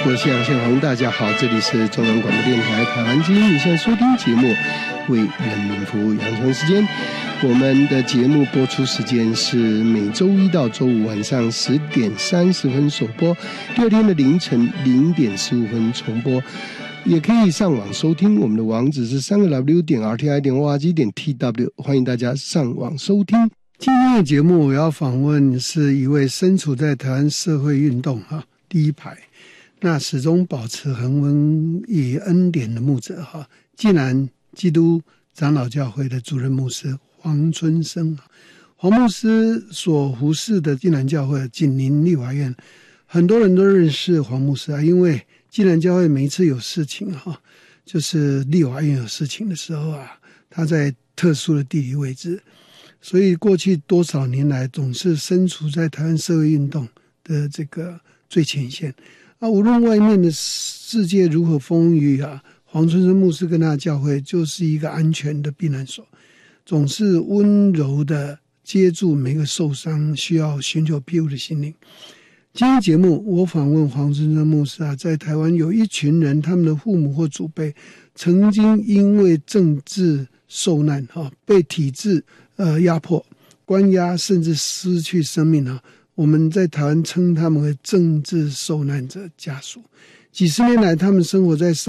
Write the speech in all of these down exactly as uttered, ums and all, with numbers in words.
我是杨宪宏，大家好，这里是中央广播电台台湾之音，你现在收听节目为人民服务。杨晨时间，我们的节目播出时间是每周一到周五晚上十点三十分首播，第二天的凌晨零点十五分重播。也可以上网收听，我们的网址是三个 W 点 R T I 点 O R G 点 T W， 欢迎大家上网收听。今天的节目我要访问是一位身处在台湾社会运动哈第一排，那始终保持恒温与恩典的牧者哈，济南基督长老教会的主任牧师黄春生。黄牧师所服侍的济南教会紧邻立法院，很多人都认识黄牧师啊，因为济南教会每一次有事情哈，就是立法院有事情的时候啊，他在特殊的地理位置，所以过去多少年来总是身处在台湾社会运动的这个最前线啊。无论外面的世界如何风雨啊，黄春生牧师跟他的教会就是一个安全的避难所，总是温柔的接住每个受伤需要寻求庇护的心灵。今天节目我访问黄春生牧师啊，在台湾有一群人，他们的父母或祖辈曾经因为政治受难哈，被体制呃压迫、关押，甚至失去生命啊。我们在台湾称他们为政治受难者家属。几十年来，他们生活在中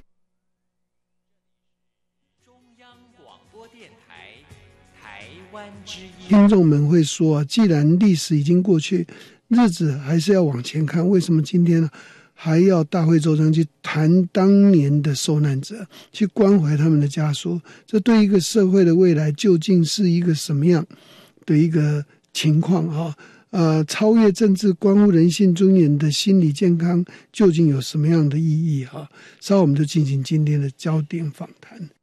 央广播电台台湾之音。 听众们会说啊，既然历史已经过去，日子还是要往前看，为什么今天呢还要大费周章去谈当年的受难者，去关怀他们的家属？这对一个社会的未来究竟是一个什么样的一个情况啊？呃，超越政治、关乎人性尊严的心理健康究竟有什么样的意义啊？稍后我们就进行今天的焦点访谈。